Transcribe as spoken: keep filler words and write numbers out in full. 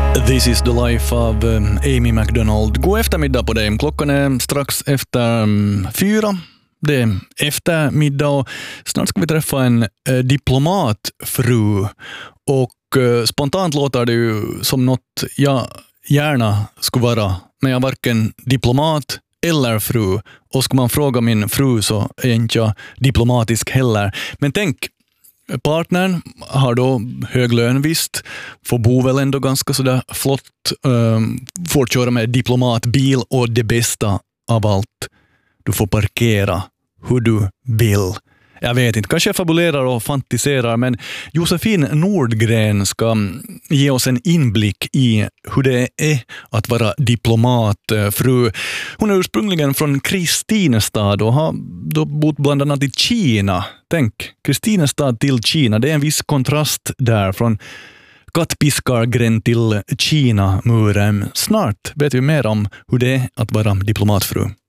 This is the life of um, Amy McDonald. God eftermiddag på dig. Klockan är strax efter um, fyra. Det är eftermiddag och snart ska vi träffa en eh, diplomatfru. Och eh, spontant låter det ju som något jag gärna skulle vara. Men jag är varken diplomat eller fru. Och ska man fråga min fru så är jag inte diplomatisk heller. Men tänk, partnern har då hög lön visst, får bo väl ändå ganska sådär flott, um, får köra med diplomatbil och det bästa av allt, du får parkera hur du vill. Jag vet inte, kanske jag fabulerar och fantiserar, men Josefin Nordgren ska ge oss en inblick i hur det är att vara diplomatfru. Hon är ursprungligen från Kristinestad och har då bott bland annat i Kina. Tänk, Kristinestad till Kina, det är en viss kontrast där från Kattpiskargränd till Kina-muren. Snart vet vi mer om hur det är att vara diplomatfru.